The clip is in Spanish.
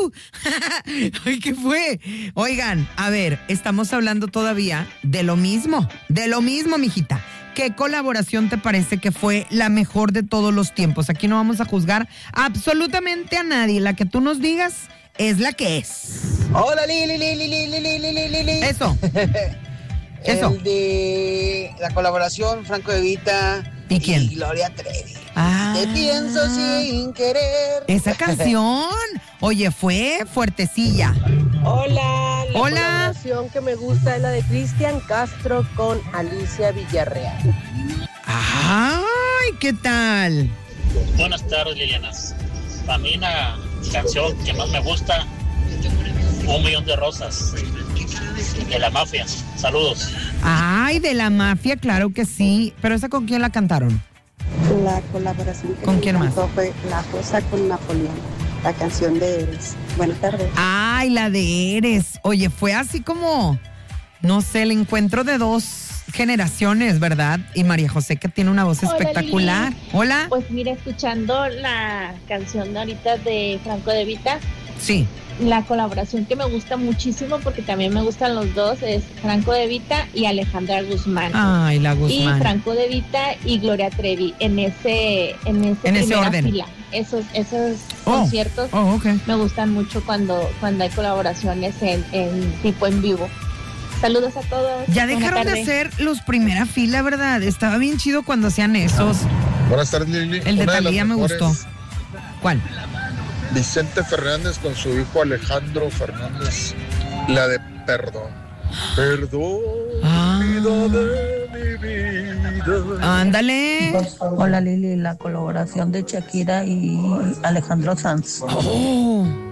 Ay, ¿qué fue? Oigan, a ver, estamos hablando todavía de lo mismo, mijita. ¿Qué colaboración te parece que fue la mejor de todos los tiempos? Aquí no vamos a juzgar absolutamente a nadie. La que tú nos digas es la que es. Hola, Lili. Eso. Eso. El de la colaboración Franco De Vita ¿Y quién? y Gloria Trevi. Ah, Te pienso sin querer. esa canción, oye, fue fuertecilla. Hola, la Hola. colaboración que me gusta es la de Cristian Castro con Alicia Villarreal. Ay, ¿qué tal? Buenas tardes, Lilianas. Para mí una canción que más me gusta, Un Millón de Rosas, de La Mafia. Saludos. Ay, de La Mafia, claro que sí. ¿Pero esa con quién la cantaron? La colaboración que ¿Con me quién encantó más? fue La Rosa con Napoleón, la canción de Eres. Buenas tardes. Ay, la de Eres. Oye, fue así como, no sé, el encuentro de dos generaciones, ¿verdad? Y María José, que tiene una voz espectacular. Lili. Hola. Pues mira, escuchando la canción de ahorita de Franco De Vita, Sí. la colaboración que me gusta muchísimo, porque también me gustan los dos, es Franco De Vita y Alejandra Guzmán. Ay, la Y Guzmán. Franco De Vita y Gloria Trevi en ese primera orden. fila. Esos conciertos Oh, ok. me gustan mucho cuando hay colaboraciones en tipo en vivo. Saludos a todos. Ya Buena dejaron de tarde. hacer los primera fila, ¿verdad? Estaba bien chido cuando hacían esos. Buenas tardes, Lili. El de Una las Thalía me mejores, gustó. ¿Cuál? Vicente Fernández con su hijo Alejandro Fernández. La de Perdón. Perdón, Ah. vida de mi vida. Ándale. Hola Lili, la colaboración de Shakira y Alejandro Sanz. Oh.